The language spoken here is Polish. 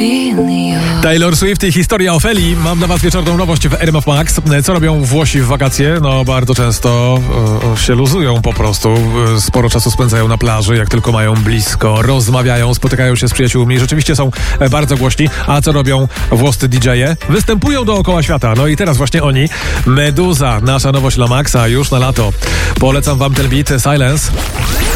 Taylor Swift i historia Ofeli. Mam dla was wieczorną nowość w RMF Max. Co robią Włosi w wakacje? No bardzo często się luzują po prostu. Sporo czasu spędzają na plaży, jak tylko mają blisko. Rozmawiają, spotykają się z przyjaciółmi. Rzeczywiście są bardzo głośni. A co robią włoscy DJ-e? Występują dookoła świata. No i teraz właśnie oni. Meduza, nasza nowość dla Maxa już na lato. Polecam wam ten beat Silence.